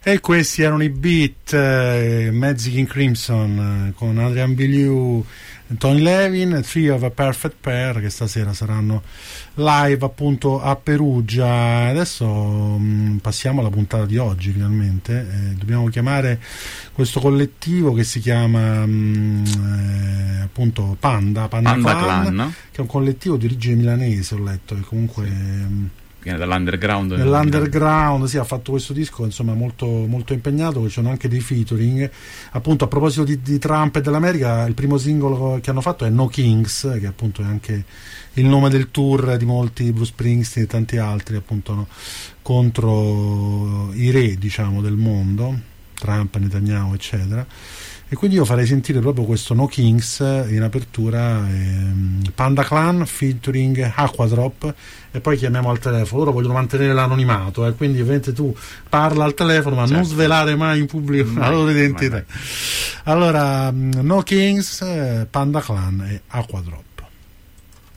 E questi erano i Beat, Magic in Crimson, con Adrian Belew, Tony Levin, Three of a Perfect Pair, che stasera saranno live appunto a Perugia. Adesso passiamo alla puntata di oggi finalmente. Dobbiamo chiamare questo collettivo che si chiama appunto Panda Clan, che è un collettivo di origine milanese, ho letto, che comunque viene dall'underground. Sì, ha fatto questo disco insomma molto, molto impegnato, che ci sono anche dei featuring. Appunto, a proposito di Trump e dell'America, il primo singolo che hanno fatto è No Kings, che appunto è anche il nome del tour di molti Bruce Springsteen e tanti altri, appunto, no, contro i re, diciamo, del mondo, Trump, Netanyahu, eccetera. E quindi io farei sentire proprio questo No Kings in apertura, Panda Clan featuring Aquadrop, e poi chiamiamo al telefono. Loro vogliono mantenere l'anonimato, quindi ovviamente tu parla al telefono, ma certo, non svelare mai in pubblico la loro identità. Allora, No Kings, Panda Clan e Aquadrop.